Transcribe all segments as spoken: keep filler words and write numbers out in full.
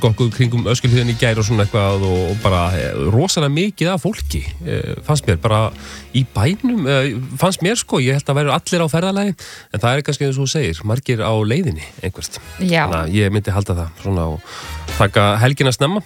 skokkuð kringum Öskjuhlíðina í gær og svona eitthvað og, og bara rosalega mikið af fólki fannst mér bara í bænum fannst mér sko, ég held að væru allir á ferðalagi en það er kannski eins og þú segir margir á leiðinni einhvert þannig að ég myndi halda það svona og taka helgina snemma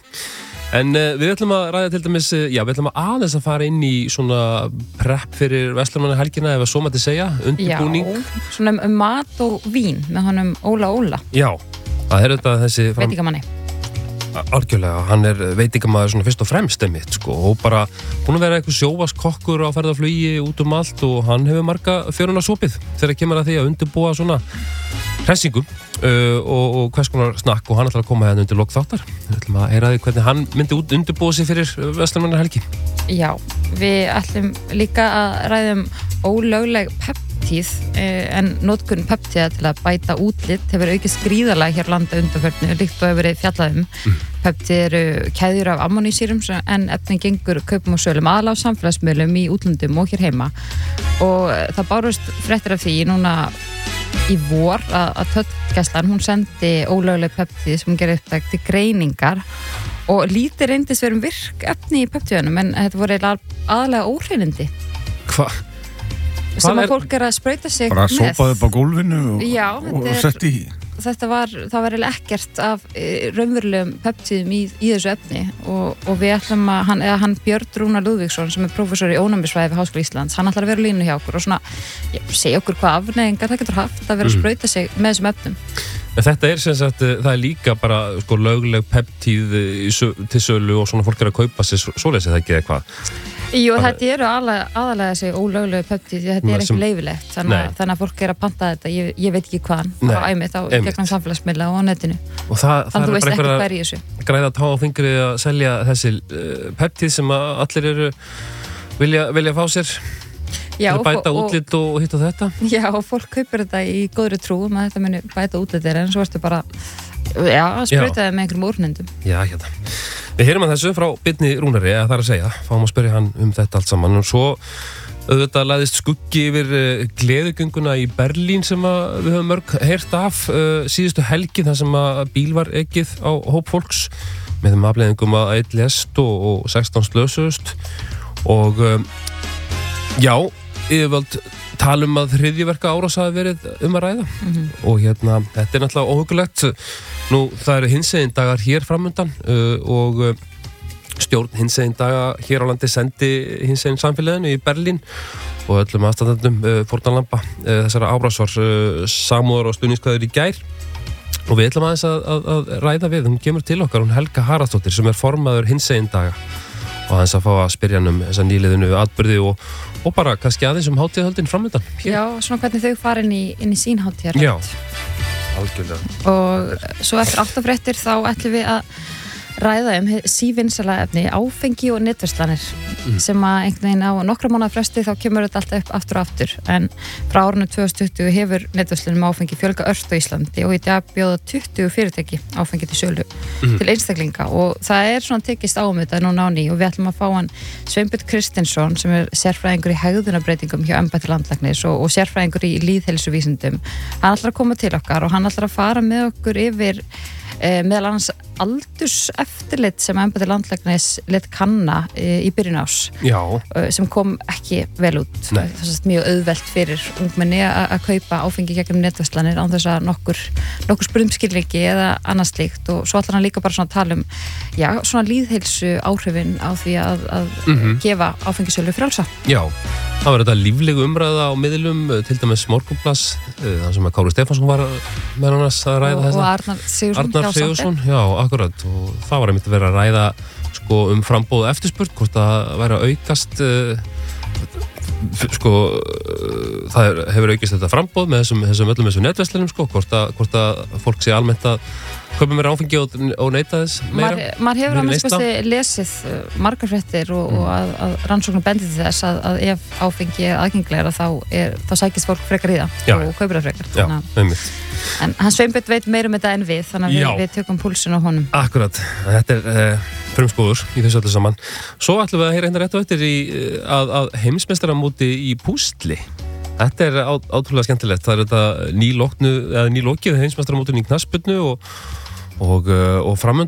en uh, við ætlum að ræða til dæmis já, við ætlum að aðeins að fara inn í svona prep fyrir Verslunarmannahelgina ef að svo mætti segja, undirbúning Já, svona um mat og vín með honum Óla Óla Já, það er þetta þessi fram... veitingamanni Algjörlega, hann er veitingamaður svona fyrst og fremst einmitt sko og bara búin að vera eitthvað sjóvaskokkur á ferðarflugi út um allt og hann hefur marga fjörunasopið þegar kemur að því að undirbúa svona hressingu uh, og, og hvers konar snakk og hann ætlar að koma hérna undir lok þáttar. Við ætlum að heyra því hvernig hann myndi út undirbúa sig fyrir Verslunarmannahelgi. Já, við ætlum líka að ræðum ólögleg peptíð en notkun peptíða til að bæta útlit hefur aukist gríðarlega hér landa undanförnu líkt og hefur verið fjallað um. Mm. Peptíð eru keðjur af ammonísýrum en efnin gengur kaupum og sölum aðal á samfélagsmiðlum í útlöndum og hér heima og það bárust fréttir af því núna í vor að, að tollgæslan hún sendi ólögleg peptíð sem gerir upptæk til greiningar og lítið reyndist verum virk efni í peptíðunum en þetta voru aðalega óhreinindi. Hvað? Sem að fólk er að sprauta sig bara með. Bara sópaði upp á gólfinu og, Já, og er, setti í. Þetta var, það var eiginlega ekkert af e, raunverulegum peptíðum í, í þessu efni og, og við ætlum að, hann, eða hann Björn Rúnar Lúðvíksson sem er prófessor í ónæmisfræði við Háskóla Íslands, hann ætlar að vera línu hjá okkur og svona, já, segja okkur hvað afleiðingar það getur haft að vera að sprauta sig með þessum efnum. En þetta er sem sagt, það er líka bara sko lögleg peptíð til sölu og svona fólk er að kaupa sér svoleiðis eða ekki eitthvað. Jú, þetta eru aðalega, aðalega þessi ólöglegu peptíð því þetta er ekki leyfilegt þannig, þannig að fólk er að panta þetta, ég, ég veit ekki hvaðan á æmið á gegnum samfélagsmiðla og á netinu og það, þannig það þú veist ekki að hver í þessu græða tá á fingri að selja þessi uh, peptíð sem að allir eru vilja, vilja fá sér Já, til að bæta og, útlit og, og hitt og þetta Já, og fólk kaupir þetta í góðri trúum að þetta muni bæta útlitir en svo ertu bara já, að sprauta það með einhverjum úrnendum Já, hérna Við heyrum að þessu frá Birni Rúnari að það er að segja, fáum að spyrja hann um þetta allt saman og svo auðvitað læðist skuggi yfir uh, gleðigönguna í Berlín sem að við höfum mörg heyrt af uh, síðustu helgi þar sem að bíl var ekið á hóp fólks með þeim afleiðingum að einn lést og, og sextán slösuðust og um, já, yfirvöld talum að hryðjuverka árás hafi verið um að ræða mm-hmm. og hérna, þetta er náttúrulega óhugulegt nú það eru hinsegin dagar hér framundan uh, og uh, stjórn hinsegin daga hér á landi sendi hinsegin samfélaginu í Berlín og öllum aðstandendum uh, fórnarlamba uh, þessara árásar uh, samúðar og stuðningskvæður í gær og við ætlum aðeins að, að, að ræða við, hún kemur til okkar, hún Helga Haraldsdóttir sem er formaður hinsegin daga og aðeins að fá að spyrja hann um þessa nýliðinu atburði og, og bara kannski aðeins um hátíðahöldin framöndan. Já, svona hvernig þau fara inn í, inn í sín hátíðar. Já, algjörlega. Og svo eftir áttafréttir þá ætlum við að ræða um sívinsæla efni áfengi og netverslanir mm. sem að einhvern veginn á nokkra mánaða fresti þá kemur þetta alltaf upp aftur og aftur en frá árinu tvö þúsund tuttugu hefur netverslunum áfengi fjölga ört á Íslandi og í dag bjóða tuttugu fyrirtæki áfengi til sölu mm. til einstaklinga og það er svona tekist á um þetta núna á ný og við ætlum að fá hann Sveinbjörn Kristinsson sem er sérfræðingur í hegðunarbreytingum hjá embætti landlæknis og, og sérfræðingur í lýðheilsuvísindum. Hann ætlar að koma til okkar og hann ætlar að fara með okkur yfir Eh, meðal annars aldurseftirlit sem embætti landlæknis lit kanna eh, í byrjun ás eh, sem kom ekki vel út það er mjög auðvelt fyrir ungmenni að kaupa áfengi gegnum netverslanir án þess að nokkur, nokkur sprumskilningi eða annars slíkt og svo ætlar hann líka bara svona að tala um já, svona lýðheilsu áhrifin á því að, að mm-hmm. gefa áfengisölu frjálsa. Já, það var þetta líflegu umræða á miðlum til dæmis Morgunblaðs þar sem að Kári Stefánsson var með annars að ræða þessa og Arnar Sigurðsson, Arnar Sigurðsson, já, akkurat og það var einmitt að vera að ræða sko um framboð og eftirspurn, hvort það væri að aukast uh, sko uh, það er, hefur aukist þetta framboð með þessum, þessum öllum þessum netverslunum sko, hvort að, hvort að fólk sé almennt að kaupa mér áfengi og, og neyta þess meira. Maður hefur að minnst lesið margar fréttir og, mm. og að, að rannsóknar bendið þess að, að ef áfengi er aðgengilegra þá, er, þá sækist fólk frekar í það já. Og kaupir það frekar. Já, einmitt. En hann Sveinbjörn veit meira um þetta en við, þannig að við, við tökum púlsun á honum. Akkurat, þetta er uh, frumskóður í þessu öllu saman. Svo ætlum við að heyra hérna rétt á eftir í, að, að heimsmeistaramóti í púsli. Þetta er á, átrúlega skemmtilegt. Það er þetta nýloknu, eða nýlokið heimsmeistaramótin í knattspyrnu og Og, og framöndan